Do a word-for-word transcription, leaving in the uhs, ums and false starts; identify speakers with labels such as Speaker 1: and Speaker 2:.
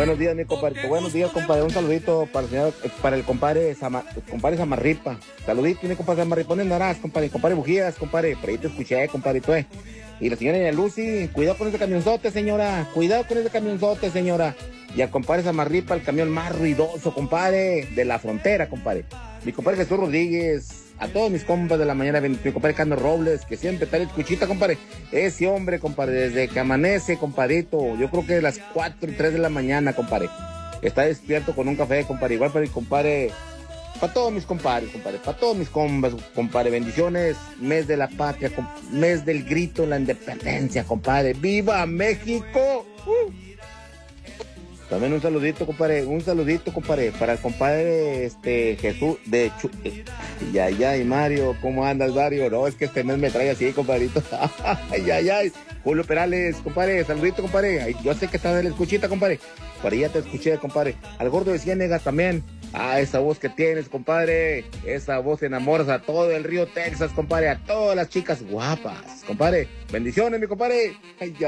Speaker 1: Buenos días, mi compadre. Buenos días, compadre. Un saludito para el señor, para el compadre, Sama, compadre Samarripa. Saludito, mi compadre Samarripa en Naraz, compadre. Compadre Bujías, compadre. Por ahí te escuché, compadre. Tú, eh. Y la señora Lucy, cuidado con ese camionzote, señora. Cuidado con ese camionzote, señora. Y al compadre Samarripa, el camión más ruidoso, compadre, de la frontera, compadre. Mi compadre Jesús Rodríguez. A todos mis compas de la mañana, mi compadre Carlos Robles, que siempre está en escuchita, compadre. Ese hombre, compadre, desde que amanece, compadrito, yo creo que de las cuatro y tres de la mañana, compadre. Está despierto con un café, compadre. Igual para mi compadre, para todos mis compadres, compadre, para todos mis compas, compadre. Bendiciones, mes de la patria, mes del grito, la independencia, compadre. ¡Viva México! Uh. También un saludito, compadre, un saludito, compadre, para el compadre este Jesús de Chu... Ya, ya, y Mario, ¿cómo andas, Mario? No, es que este mes me trae así, compadrito. Ay, ay, ay. Julio Perales, compadre, saludito, compadre. Ay, yo sé que estás en la escuchita, compadre. Por ahí ya te escuché, compadre. Al gordo de Ciénega también. Ah, esa voz que tienes, compadre. Esa voz enamoras a todo el río Texas, compadre. A todas las chicas guapas, compadre. Bendiciones, mi compadre. Ay, ya.